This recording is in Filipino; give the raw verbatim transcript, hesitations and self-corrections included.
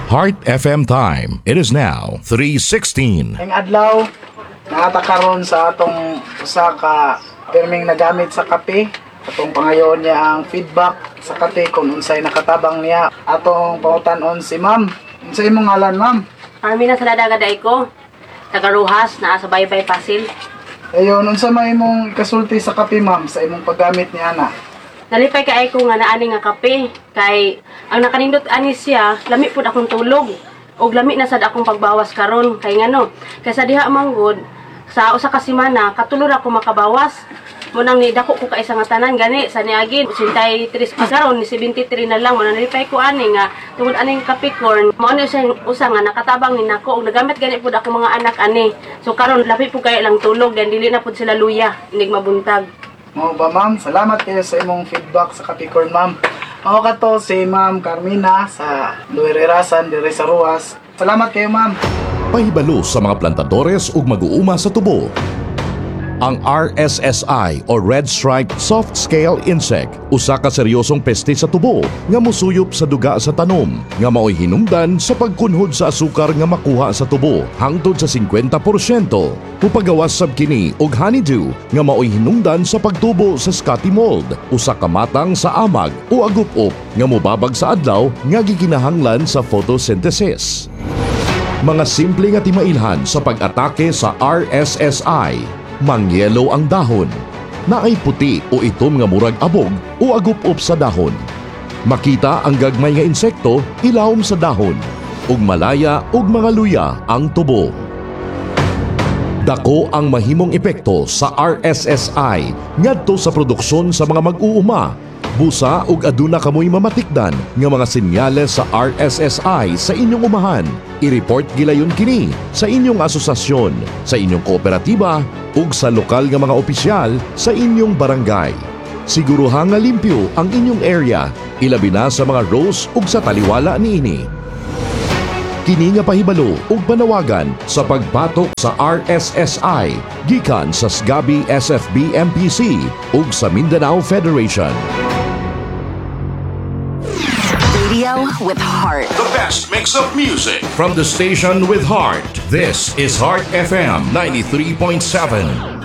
Heart F M time. It is now three sixteen. Ang adlaw naata karon sa atong usa ka perming nagamit sa kape. Atong pangayoon niya ang feedback sa kape kung unsay nakatabang niya. Atong pangutan-on si ma'am. Unsay imong ngalan, ma'am? Armina Saladagaday ko. Taga Rojas, naa sa Baybay Pasil. Ayon, unsa may imong kasulti sa kape, ma'am, sa imong paggamit ni ana? Nalipay kay ko nga naani nga kape. Kay ang nakanindot ani siya, lami pud akong tulog. Og lami na sad akong pagbawas karon. Kay ngano, kay sa diha manggod sa usa ka semana katulor ako makabawas. Munang ni dako ko ka isa nga tanan gani sa niagin eighty-three pa karon ni seventy-three na lang. Munang nalipay ko ani nga tungod aning kape corn. Mao ni siya usa nga nakatabang ni nako og nagamit gani pud ako mga anak ani. So karon lapi pud kay lang tulog gan dili na pud sila luya inig mabuntag. Mao ba, ma'am? Salamat kayo sa imong feedback sa Capricorn, ma'am. Mao kato si Ma'am Carmina sa Luirerasan dire sa Ruas. Salamat kayo, ma'am. Pahibalo sa mga plantadores ug mag-uuma sa tubo. Ang R S S I o Red Stripe Soft Scale Insect, usa ka seryosong peste sa tubo nga mosuyop sa duga sa tanom nga mao'y hinungdan sa pagkunhod sa asukar nga makuha sa tubo hangtod sa fifty percent. Upagawas sab kini og honeydew nga mao'y hinungdan sa pagtubo sa scotty mold, usa ka matang sa amag o agup-up nga mobabag sa adlaw nga gikinahanglan sa photosynthesis. Mga simple nga timailhan sa pag-atake sa R S S I. Mangyelo ang dahon, naay puti o itom nga murag abog o agup-up sa dahon. Makita ang gagmay nga insekto ilawom sa dahon, ug malaya ug mga luya ang tubo. Dako ang mahimong epekto sa R S S I ngadto sa produksyon sa mga mag-uuma. Busa ug aduna kamoy mamatikdan nga mga senyales sa R S S I sa inyong umahan. I-report gilayon kini sa inyong asosasyon, sa inyong kooperatiba ug sa lokal nga mga opisyal sa inyong barangay. Siguruhang nga limpyo ang inyong area, ilabi na sa mga rows ug sa taliwala niini. Kini nga pahibalo ug panawagan sa pagpatok sa R S S I gikan sa S G A B I S F B M P C ug sa Mindanao Federation. Radio with heart. The best mix of music from the station with heart. This is Heart F M ninety-three point seven.